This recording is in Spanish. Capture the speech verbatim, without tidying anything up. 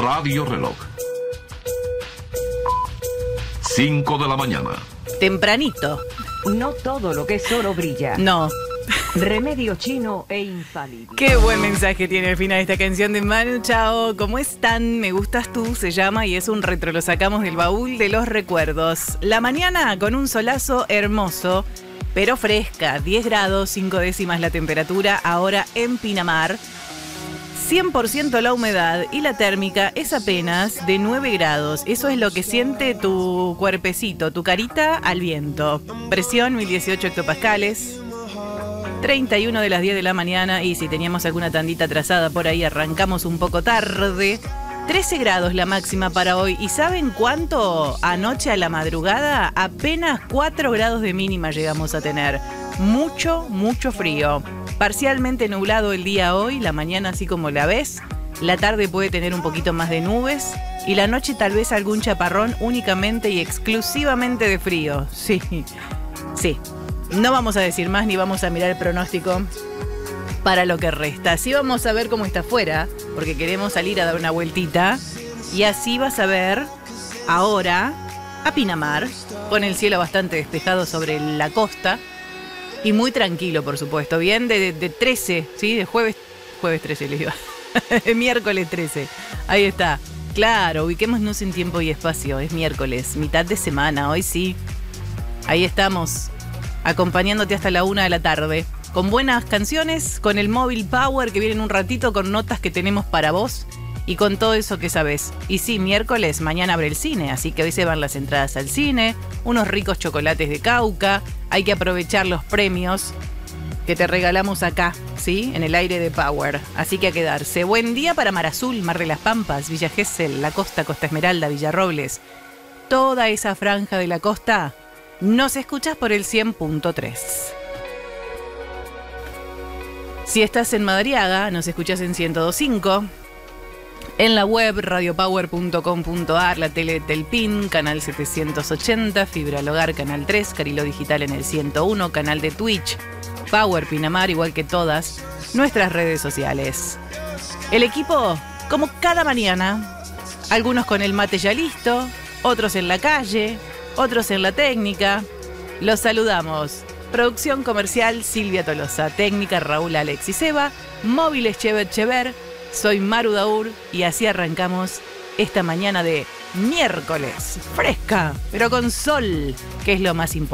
Radio Reloj. cinco de la mañana. Tempranito. No todo lo que es oro brilla. No. Remedio chino e infalible. Qué buen mensaje tiene al final esta canción de Manu Chao. ¿Cómo están? Me gustas tú, se llama, y es un retro. Lo sacamos del baúl de los recuerdos. La mañana con un solazo hermoso, pero fresca. diez grados, cinco décimas la temperatura ahora en Pinamar. cien por ciento la humedad y la térmica es apenas de nueve grados. Eso es lo que siente tu cuerpecito, tu carita al viento. Presión mil dieciocho hectopascales. treinta y uno de las diez de la mañana, y si teníamos alguna tandita atrasada por ahí, arrancamos un poco tarde. trece grados la máxima para hoy. ¿Y saben cuánto? Anoche a la madrugada apenas cuatro grados de mínima llegamos a tener. Mucho, mucho frío. Parcialmente nublado el día hoy, la mañana así como la ves. La tarde puede tener un poquito más de nubes. Y la noche tal vez algún chaparrón únicamente y exclusivamente de frío. Sí, sí. No vamos a decir más ni vamos a mirar el pronóstico para lo que resta. Sí vamos a ver cómo está afuera, porque queremos salir a dar una vueltita. Y así vas a ver ahora a Pinamar, con el cielo bastante despejado sobre la costa. Y muy tranquilo, por supuesto. Bien, de, de, de trece, ¿sí? De jueves, jueves trece, les digo. Miércoles trece. Ahí está. Claro, ubiquémonos en tiempo y espacio. Es miércoles, mitad de semana, hoy sí. Ahí estamos, acompañándote hasta la una de la tarde. Con buenas canciones, con el Móvil Power que viene en un ratito, con notas que tenemos para vos y con todo eso que sabés. Y sí, miércoles, mañana abre el cine, así que hoy se van las entradas al cine, unos ricos chocolates de Cauca, hay que aprovechar los premios que te regalamos acá, ¿sí? En el aire de Power. Así que a quedarse. Buen día para Mar Azul, Mar de las Pampas, Villa Gesell, La Costa, Costa Esmeralda, Villarrobles. Toda esa franja de la costa nos escuchas por el cien punto tres. Si estás en Madariaga, nos escuchas en ciento dos punto cinco. En la web radiopower punto com punto ar, la tele Telpin, canal setecientos ochenta, Fibra al Hogar, canal tres, Carilo Digital en el ciento uno, canal de Twitch, Power Pinamar, igual que todas nuestras redes sociales. El equipo, como cada mañana, algunos con el mate ya listo, otros en la calle, otros en la técnica. Los saludamos. Producción comercial Silvia Tolosa, técnica Raúl Alexis Eva, móviles Chevet Chever. Soy Maru Daur y así arrancamos esta mañana de miércoles, fresca, pero con sol, que es lo más importante.